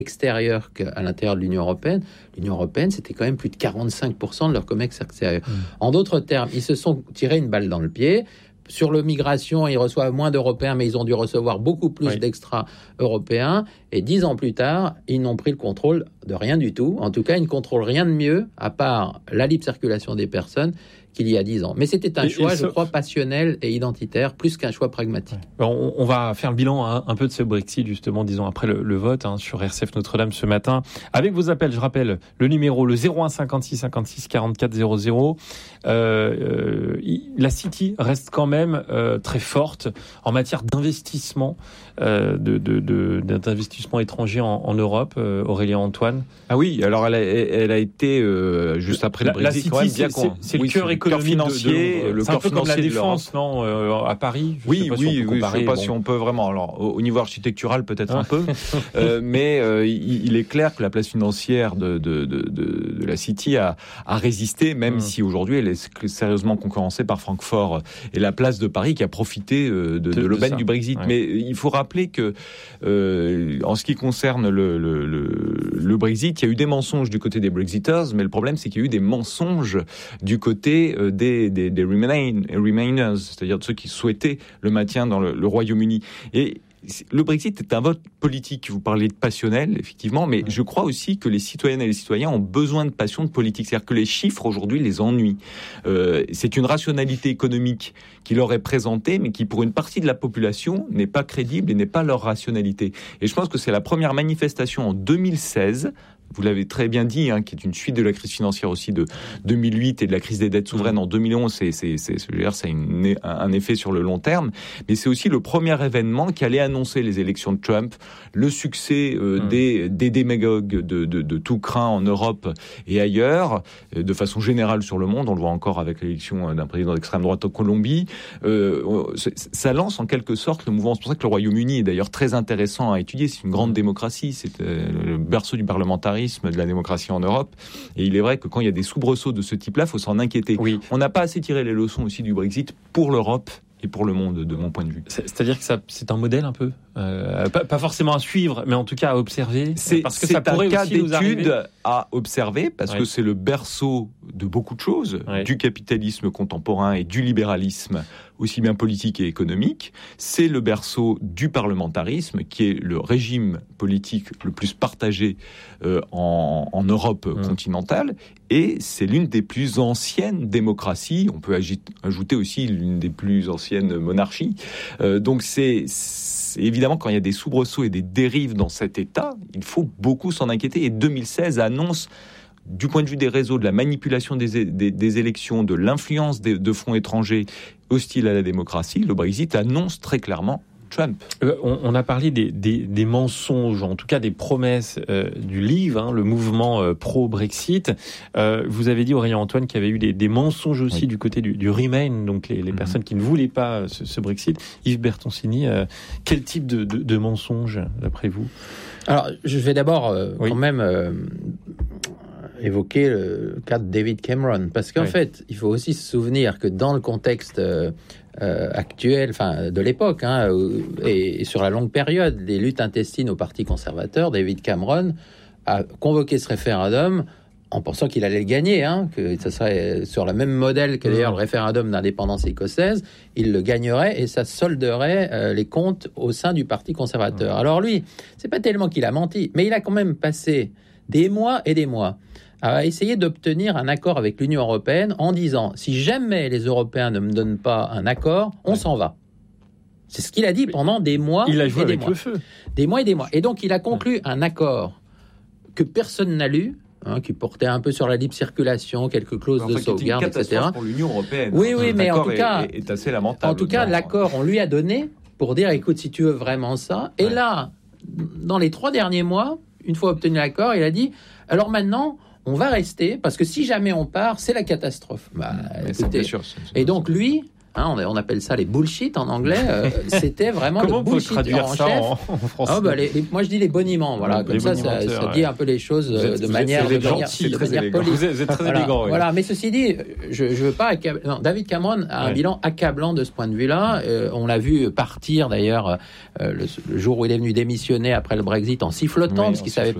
extérieur qu'à l'intérieur de l'Union européenne. L'Union européenne, c'était quand même plus de 45% de leur commerce extérieur. En d'autres termes, ils se sont tirés une balle dans le pied. Sur le migration, ils reçoivent moins d'Européens, mais ils ont dû recevoir beaucoup plus d'extra-Européens. Et 10 ans plus tard, ils n'ont pris le contrôle de rien du tout. En tout cas, ils ne contrôlent rien de mieux, à part la libre circulation des personnes, qu'il y a 10 ans. Mais c'était un choix, je crois, passionnel et identitaire, plus qu'un choix pragmatique. On va faire le bilan un peu de ce Brexit, justement, disons, après le vote sur RCF Notre-Dame ce matin. Avec vos appels, je rappelle, le numéro, le 01 56 56 44 00. La City reste quand même très forte en matière d'investissement, d'investissement étranger en Europe. Aurélien Antoine. Ah oui, alors elle a été juste après le Brexit. La City, c'est le cœur économique financier, le cœur financier, un peu comme la défense, non, à Paris. Je sais pas si on peut vraiment. Alors, au niveau architectural, peut-être un peu, mais il est clair que la place financière de la City a résisté, même si aujourd'hui elle est sérieusement concurrencée par Francfort et la place de Paris qui a profité de l'aubaine du Brexit. Ouais. Mais il faut rappeler que en ce qui concerne le Brexit, il y a eu des mensonges du côté des Brexiters, mais le problème c'est qu'il y a eu des mensonges du côté des Remainers, c'est-à-dire de ceux qui souhaitaient le maintien dans le Royaume-Uni. Et le Brexit est un vote politique. Vous parlez de passionnel, effectivement, mais je crois aussi que les citoyennes et les citoyens ont besoin de passion de politique. C'est-à-dire que les chiffres, aujourd'hui, les ennuient. C'est une rationalité économique qui leur est présentée, mais qui, pour une partie de la population, n'est pas crédible et n'est pas leur rationalité. Et je pense que c'est la première manifestation en 2016, vous l'avez très bien dit, qui est une suite de la crise financière aussi de 2008 et de la crise des dettes souveraines en 2011. Ça a un effet sur le long terme, mais c'est aussi le premier événement qui allait annoncer les élections de Trump, le succès des démagogues de tout crin en Europe et ailleurs, de façon générale sur le monde. On le voit encore avec l'élection d'un président d'extrême droite en Colombie. Ça lance en quelque sorte le mouvement. C'est pour ça que le Royaume-Uni est d'ailleurs très intéressant à étudier. C'est une grande démocratie, c'est le berceau du parlementarisme, de la démocratie en Europe. Et il est vrai que quand il y a des soubresauts de ce type-là, il faut s'en inquiéter. Oui. On n'a pas assez tiré les leçons aussi du Brexit pour l'Europe et pour le monde, de mon point de vue. C'est-à-dire que c'est un modèle un peu pas forcément à suivre, mais en tout cas à observer. Parce que ça pourrait aussi nous arriver. C'est un cas d'étude à observer, parce que c'est le berceau de beaucoup de choses, du capitalisme contemporain et du libéralisme, aussi bien politique et économique. C'est le berceau du parlementarisme, qui est le régime politique le plus partagé en Europe continentale. Et c'est l'une des plus anciennes démocraties. On peut ajouter aussi l'une des plus anciennes monarchies. Donc c'est évidemment, quand il y a des soubresauts et des dérives dans cet État, il faut beaucoup s'en inquiéter. Et 2016 annonce, du point de vue des réseaux, de la manipulation des élections, de l'influence de fonds étrangers hostiles à la démocratie, le Brexit annonce très clairement Trump. On a parlé des mensonges, en tout cas des promesses du livre, le mouvement pro-Brexit. Vous avez dit, Aurélien Antoine, qu'il y avait eu des mensonges aussi du côté du Remain, donc les personnes qui ne voulaient pas ce Brexit. Yves Bertoncini, quel type de mensonges, d'après vous ? Alors, je vais d'abord quand même évoquer le cas de David Cameron, parce qu'en fait, il faut aussi se souvenir que dans le contexte actuel, de l'époque, et sur la longue période, des luttes intestines au Parti conservateur, David Cameron a convoqué ce référendum en pensant qu'il allait le gagner, que ça serait sur le même modèle que d'ailleurs le référendum d'indépendance écossaise, il le gagnerait et ça solderait les comptes au sein du Parti conservateur. Alors lui, c'est pas tellement qu'il a menti, mais il a quand même passé des mois et des mois à essayer d'obtenir un accord avec l'Union européenne en disant, si jamais les Européens ne me donnent pas un accord, on s'en va. C'est ce qu'il a dit pendant des mois. Il a joué avec le feu. Des mois et des mois. Et donc, il a conclu un accord que personne n'a lu, qui portait un peu sur la libre circulation, quelques clauses de sauvegarde, etc. Pour l'Union européenne. Oui, mais en tout cas, est assez lamentable. En tout cas, l'accord, on lui a donné pour dire, écoute, si tu veux vraiment ça. Et là, dans les 3 derniers mois, une fois obtenu l'accord, il a dit, alors maintenant, on va rester, parce que si jamais on part, c'est la catastrophe. Écoutez, sûr, et donc lui, on appelle ça les bullshit en anglais. C'était vraiment comment le bullshit traduire en ça chef. En français? Moi je dis les boniments, voilà, comme ça dit un peu les choses de manière polie. Vous êtes très élégant. Voilà, mais ceci dit, je veux pas accabler. Non, David Cameron a un bilan accablant de ce point de vue-là. On l'a vu partir d'ailleurs le jour où il est venu démissionner après le Brexit en sifflotant, parce qu'il savait